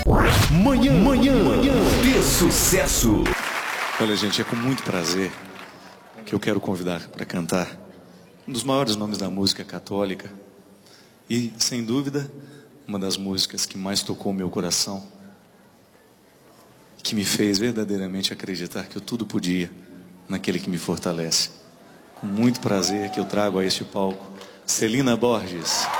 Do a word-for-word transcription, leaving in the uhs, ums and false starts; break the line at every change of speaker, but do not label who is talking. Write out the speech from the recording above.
Manhã, manhã, manhã de sucesso.
Olha, gente, é com muito prazer que eu quero convidar para cantar um dos maiores nomes da música católica e, sem dúvida, uma das músicas que mais tocou o meu coração, que me fez verdadeiramente acreditar que eu tudo podia naquele que me fortalece. Com muito prazer que eu trago a este palco Celina Borges.